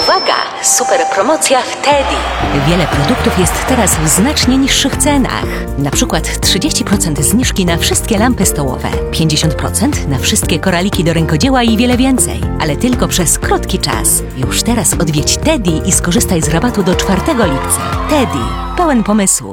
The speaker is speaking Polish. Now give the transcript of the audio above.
Uwaga! Super promocja w Teddy. Wiele produktów jest teraz w znacznie niższych cenach. Na przykład 30% zniżki na wszystkie lampy stołowe, 50% na wszystkie koraliki do rękodzieła i wiele więcej. Ale tylko przez krótki czas. Już teraz odwiedź Teddy i skorzystaj z rabatu do 4 lipca. Teddy. Pełen pomysłu.